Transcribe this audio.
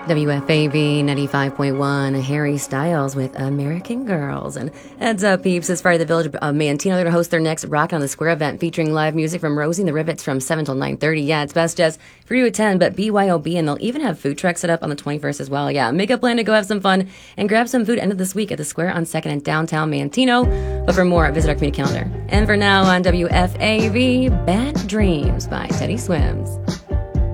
WFAV 95.1, Harry Styles with American Girls. And heads up, peeps, as far as the Village of Manteno, they're going to host their next Rock on the Square event featuring live music from Rosie and the Rivets from 7 till 9:30. Yeah, it's best just for you to attend, but BYOB, and they'll even have food trucks set up on the 21st as well. Yeah, make a plan to go have some fun and grab some food end of this week at the Square on 2nd in downtown Manteno. But for more, visit our community calendar. And for now on WFAV, Bad Dreams by Teddy Swims.